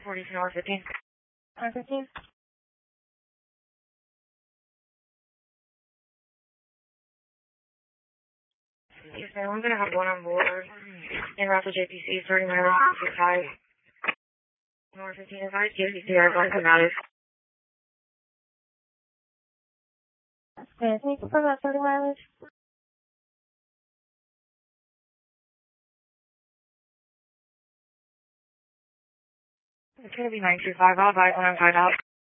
42 North 15. North 15? Yes, ma'am. I'm going to have one on board in route to JPC, 30 miles, 5. North 15 advice, JPC, airline, about it. Can you confirm that 30 mileage? It's going to be 925. I'll buy it when I'm tied out.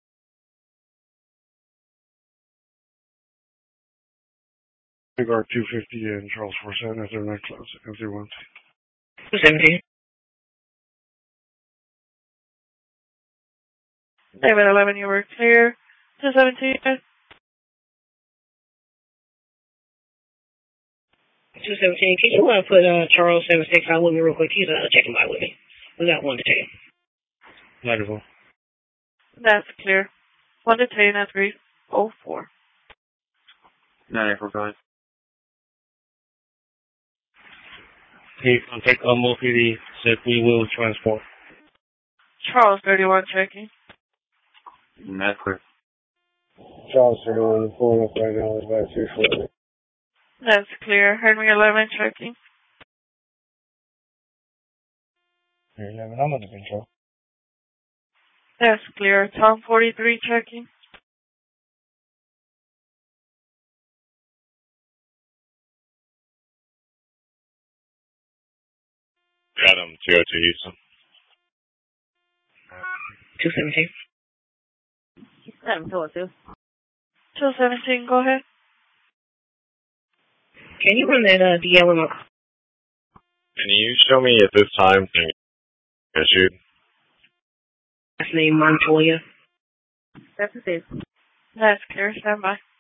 Guard 250 and Charles 47 at their next close, MC1. 217. David 11, you were clear. 217. 217, can you put Charles 76 out with me real quick? He's checking by with me. We got 1 to 10. Wonderful. That's clear. 1 to 10, that's 304. 945. Hey, contact Elmo PD, said we will transport. Charles 31 checking. That's clear. Charles 31, pulling up right now, is about 240. That's clear. Henry 11 checking. Here, 11, I'm under control. That's clear. Tom 43 checking. Got him, 202 Houston. 217. 722. 217, go ahead. Can you run that DL in my car? Can you show me at this time thing issued? Last name Montoya. That's clear. Stand by.